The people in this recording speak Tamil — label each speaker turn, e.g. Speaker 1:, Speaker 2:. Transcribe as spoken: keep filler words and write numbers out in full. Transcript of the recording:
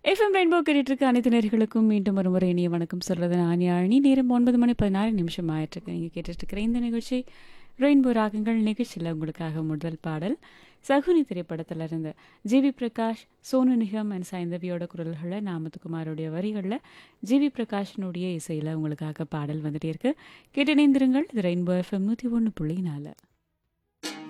Speaker 1: எஃப்எம் ரெயின்போ கேட்டுட்டு அனைத்து நேர்களுக்கும் மீண்டும் ஒரு முறை இனிய வணக்கம் சொல்றது நான் யாழினி. நேரம் ஒன்பது மணி பதினாறு நிமிஷம் ஆயிட்டிருக்கு. நீங்கள் கேட்டுட்டு இருக்கிற இந்த நிகழ்ச்சி ரெயின்போ ராகங்கள் நிகழ்ச்சியில் உங்களுக்காக முதல் பாடல் சகுனி திரைப்படத்தில் இருந்து ஜிவி பிரகாஷ், சோனு நிகம் அண்ட் சைந்தவியோட குரல்களில், நாமத்துக்குமாரோடைய வரிகளில், ஜிவி பிரகாஷினுடைய இசையில் உங்களுக்காக பாடல் வந்துட்டே இருக்கு. கேட்டு இணைந்திருங்கள். இது ரெயின்போ எஃப்எம் நூற்றி ஒன்று புள்ளி நாலு.